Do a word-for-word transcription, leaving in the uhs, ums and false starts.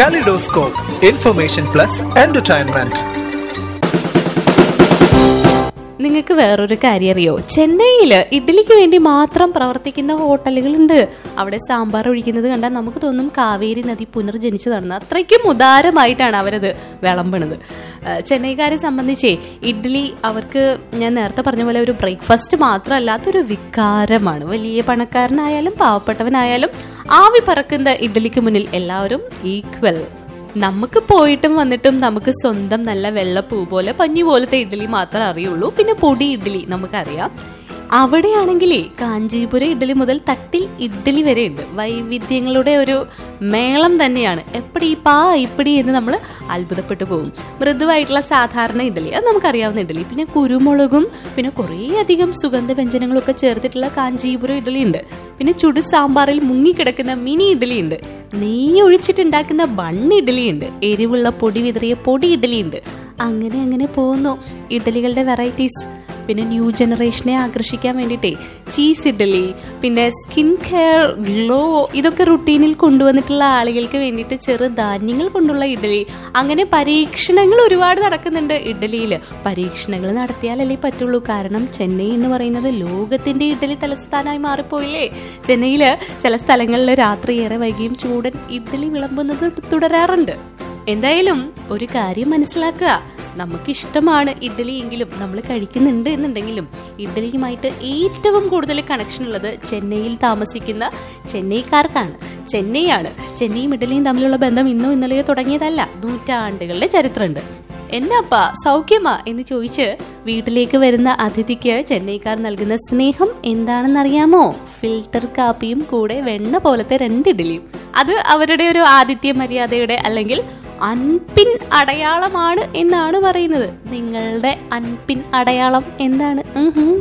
Kaleidoscope, Information Plus Entertainment. നിങ്ങൾക്ക് വേറൊരു കാര്യം അറിയോ? ചെന്നൈയില് ഇഡ്ഡലിക്ക് വേണ്ടി മാത്രം പ്രവർത്തിക്കുന്ന ഹോട്ടലുകളുണ്ട്. അവിടെ സാമ്പാർ ഒഴിക്കുന്നത് കണ്ടാൽ നമുക്ക് തോന്നും കാവേരി നദി പുനർജനിച്ചതാണെന്ന്. അത്രയ്ക്കും ഉദാരമായിട്ടാണ് അവരത് വിളമ്പണത്. ചെന്നൈക്കാരെ സംബന്ധിച്ചേ ഇഡ്ഡലി അവർക്ക് ഞാൻ നേരത്തെ പറഞ്ഞ പോലെ ഒരു ബ്രേക്ക്ഫാസ്റ്റ് മാത്രമല്ലാത്തൊരു വികാരമാണ്. വലിയ പണക്കാരനായാലും പാവപ്പെട്ടവനായാലും ആവി പറക്കുന്ന ഇഡ്ഡലിക്ക് മുന്നിൽ എല്ലാവരും ഈക്വൽ. നമുക്ക് പോയിട്ടും വന്നിട്ടും നമുക്ക് സ്വന്തം നല്ല വെള്ളപ്പൂ പോലെ പഞ്ഞി പോലത്തെ ഇഡ്ഡലി മാത്രമേ അറിയുള്ളൂ. പിന്നെ പൊടി ഇഡ്ഡലി നമുക്കറിയാം. അവിടെയാണെങ്കിലേ കാഞ്ചീപുരം ഇഡ്ഡലി മുതൽ തട്ടിൽ ഇഡ്ഡലി വരെ ഉണ്ട്. വൈവിധ്യങ്ങളുടെ ഒരു മേളം തന്നെയാണ്. എപ്പടി പാ ഇപ്പടി എന്ന് നമ്മൾ അത്ഭുതപ്പെട്ടു പോകും. മൃദുവായിട്ടുള്ള സാധാരണ ഇഡ്ഡലി, അത് നമുക്കറിയാവുന്ന ഇഡ്ഡലി, പിന്നെ കുരുമുളകും പിന്നെ കുറേ അധികം സുഗന്ധ വ്യഞ്ജനങ്ങളൊക്കെ ചേർത്തിട്ടുള്ള കാഞ്ചീപുരം ഇഡ്ഡലി ഉണ്ട്. പിന്നെ ചുടു സാമ്പാറിൽ മുങ്ങിക്കിടക്കുന്ന മിനി ഇഡ്ഡലി ഉണ്ട്. നെയ്യ് ഒഴിച്ചിട്ടുണ്ടാക്കുന്ന ബണ്ണ് ഇഡ്ഡലി ഉണ്ട്. എരിവുള്ള പൊടി വിതറിയ പൊടി ഇഡ്ഡലി ഉണ്ട്. അങ്ങനെ അങ്ങനെ പോകുന്നു ഇഡ്ഡലികളുടെ വെറൈറ്റീസ്. പിന്നെ ന്യൂ ജനറേഷനെ ആകർഷിക്കാൻ വേണ്ടിയിട്ടേ ചീസ് ഇഡ്ഡലി, പിന്നെ സ്കിൻ കെയർ ഗ്ലോ, ഇതൊക്കെ റുട്ടീനിൽ കൊണ്ടുവന്നിട്ടുള്ള ആളുകൾക്ക് വേണ്ടിയിട്ട് ചെറുധാന്യങ്ങൾ കൊണ്ടുള്ള ഇഡ്ഡലി, അങ്ങനെ പരീക്ഷണങ്ങൾ ഒരുപാട് നടക്കുന്നുണ്ട് ഇഡ്ഡലിയിൽ. പരീക്ഷണങ്ങൾ നടത്തിയാലല്ലേ പറ്റുള്ളൂ. കാരണം ചെന്നൈ എന്ന് പറയുന്നത് ലോകത്തിന്റെ ഇഡ്ഡലി തലസ്ഥാനമായി മാറിപ്പോയില്ലേ. ചെന്നൈയിൽ ചില സ്ഥലങ്ങളിൽ രാത്രി ഏറെ വൈകിയും ചൂടൻ ഇഡ്ഡലി വിളമ്പുന്നത് തുടരാറുണ്ട്. എന്തായാലും ഒരു കാര്യം മനസ്സിലാക്കുക, നമുക്കിഷ്ടമാണ് ഇഡ്ഡലി എങ്കിലും നമ്മൾ കഴിക്കുന്നുണ്ട് എന്നുണ്ടെങ്കിലും ഇഡ്ഡലിയുമായിട്ട് ഏറ്റവും കൂടുതൽ കണക്ഷൻ ഉള്ളത് ചെന്നൈയിൽ താമസിക്കുന്ന ചെന്നൈക്കാർക്കാണ്. ചെന്നൈയാണ്. ചെന്നൈയും ഇഡ്ഡലിയും തമ്മിലുള്ള ബന്ധം ഇന്നോ ഇന്നലെയോ തുടങ്ങിയതല്ല, നൂറ്റാണ്ടുകളുടെ ചരിത്രമുണ്ട്. എന്നാപ്പാ സൗഖ്യമാ എന്ന് ചോദിച്ച് വീട്ടിലേക്ക് വരുന്ന അതിഥിക്ക് ചെന്നൈക്കാർ നൽകുന്ന സ്നേഹം എന്താണെന്നറിയാമോ? ഫിൽട്ടർ കാപ്പിയും കൂടെ വെണ്ണ പോലത്തെ രണ്ട് ഇഡ്ഡലിയും. അത് അവരുടെ ഒരു ആതിഥ്യ മര്യാദയുടെ അല്ലെങ്കിൽ അൻപിൻ അടയാളമാണ് എന്നാണ് പറയുന്നത്. നിങ്ങളുടെ അൻപിൻ അടയാളം എന്താണ്?